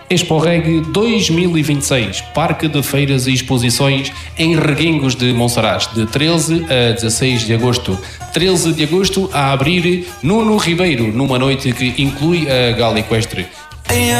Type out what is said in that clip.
Expo Reg 2026, Parque de Feiras e Exposições em Reguengos de Monsaraz, de 13 a 16 de agosto. 13 de agosto a abrir Nuno Ribeiro, numa noite que inclui a gala equestre.